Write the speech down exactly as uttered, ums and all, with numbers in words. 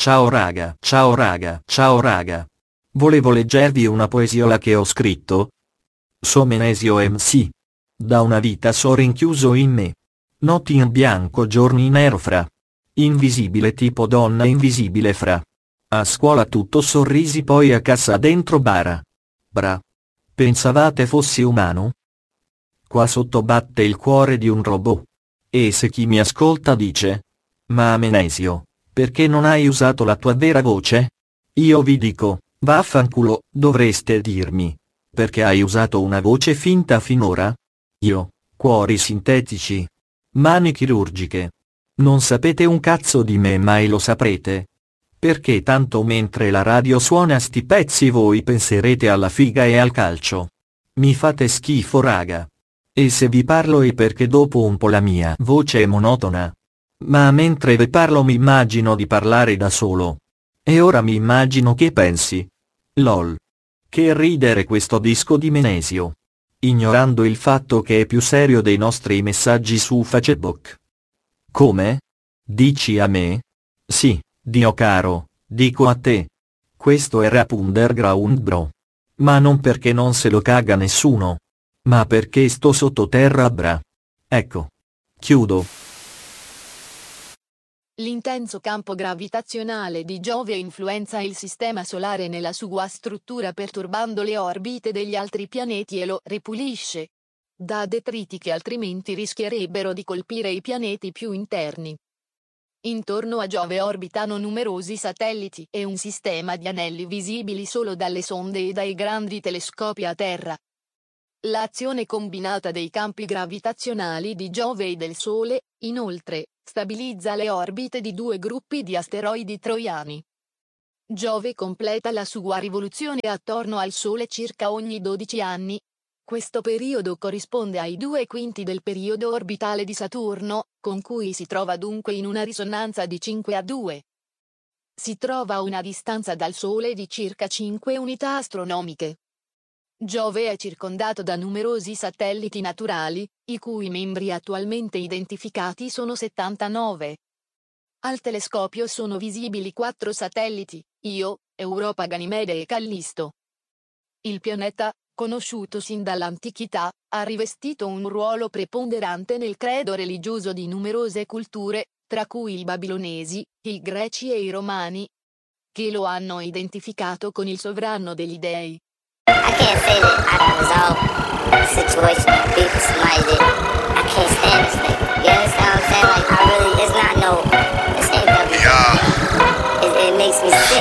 Ciao raga, ciao raga, ciao raga. Volevo leggervi una poesiola che ho scritto. So Menesio M C. Da una vita so rinchiuso in me. Notti in bianco, giorni nero fra. Invisibile tipo donna invisibile fra. A scuola tutto sorrisi, poi a casa dentro bara. Bra. Pensavate fossi umano? Qua sotto batte il cuore di un robot. E se chi mi ascolta dice: ma Menesio, perché non hai usato la tua vera voce? Io vi dico: vaffanculo, dovreste dirmi: perché hai usato una voce finta finora? Io, cuori sintetici, mani chirurgiche. Non sapete un cazzo di me, mai lo saprete. Perché tanto mentre la radio suona sti pezzi voi penserete alla figa e al calcio. Mi fate schifo raga. E se vi parlo è perché dopo un po' la mia voce è monotona. Ma mentre vi parlo mi immagino di parlare da solo. E ora mi immagino che pensi: lol. Che ridere questo disco di Menesio. Ignorando il fatto che è più serio dei nostri messaggi su Facebook. Come? Dici a me? Sì, Dio caro, dico a te. Questo è rap underground bro. Ma non perché non se lo caga nessuno. Ma perché sto sottoterra bra. Ecco. Chiudo. L'intenso campo gravitazionale di Giove influenza il sistema solare nella sua struttura, perturbando le orbite degli altri pianeti e lo ripulisce da detriti che altrimenti rischierebbero di colpire i pianeti più interni. Intorno a Giove orbitano numerosi satelliti e un sistema di anelli visibili solo dalle sonde e dai grandi telescopi a terra. L'azione combinata dei campi gravitazionali di Giove e del Sole, inoltre, stabilizza le orbite di due gruppi di asteroidi troiani. Giove completa la sua rivoluzione attorno al Sole circa ogni dodici anni. Questo periodo corrisponde ai due quinti del periodo orbitale di Saturno, con cui si trova dunque in una risonanza di cinque a due. Si trova a una distanza dal Sole di circa cinque unità astronomiche. Giove è circondato da numerosi satelliti naturali, i cui membri attualmente identificati sono settantanove. Al telescopio sono visibili quattro satelliti: Io, Europa, Ganimede e Callisto. Il pianeta, conosciuto sin dall'antichità, ha rivestito un ruolo preponderante nel credo religioso di numerose culture, tra cui i babilonesi, i greci e i romani, che lo hanno identificato con il sovrano degli dei. I can't say that I can resolve a situation and beef with somebody that I can't stand this nigga. You understand what I'm saying? Like, I really, it's not no, this ain't W W E. Yeah. It, it makes me sick.